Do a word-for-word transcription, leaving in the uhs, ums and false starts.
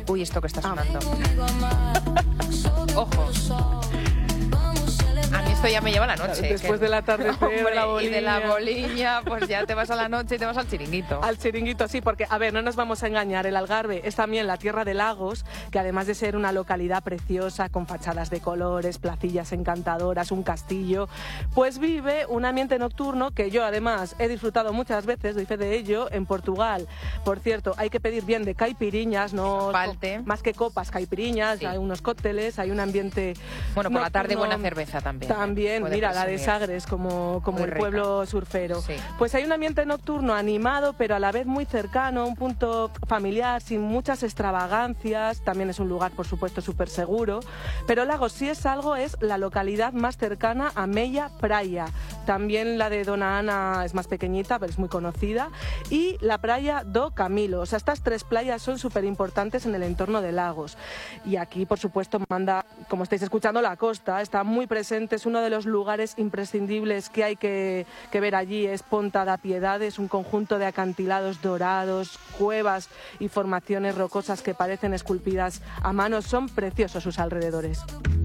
Uy, esto que está Ah. sonando. Ojo. A mí esto ya me lleva a la noche. Después que... del atardecer, Hombre, de la y boliña. de la boliña, pues ya te vas a la noche y te vas al chiringuito. Al chiringuito, sí, porque, a ver, no nos vamos a engañar, el Algarve es también la tierra de lagos, que además de ser una localidad preciosa, con fachadas de colores, placillas encantadoras, un castillo, pues vive un ambiente nocturno que yo, además, he disfrutado muchas veces, doy fe de ello, en Portugal. Por cierto, hay que pedir bien de caipiriñas, no falte. más que copas, caipiriñas, Sí. hay unos cócteles, hay un ambiente Bueno, por la tarde nocturno. buena cerveza también. También, Puede mira, la de presumir. Sagres, como, como Muy el rica. pueblo surfero. Sí. Pues hay un ambiente nocturno animado, pero a la vez muy cercano, un punto familiar, sin muchas extravagancias. También es un lugar, por supuesto, súper seguro. Pero Lagos, si es algo, es la localidad más cercana a Mella Praia. También la de Dona Ana es más pequeñita, pero es muy conocida. Y la playa do Camilo. O sea, estas tres playas son súper importantes en el entorno de Lagos. Y aquí, por supuesto, manda, como estáis escuchando, la costa. Está muy presente, es uno de los lugares imprescindibles que hay que, que ver allí. Es Ponta da Piedade, es un conjunto de acantilados dorados, cuevas y formaciones rocosas que parecen esculpidas a mano. Son preciosos sus alrededores.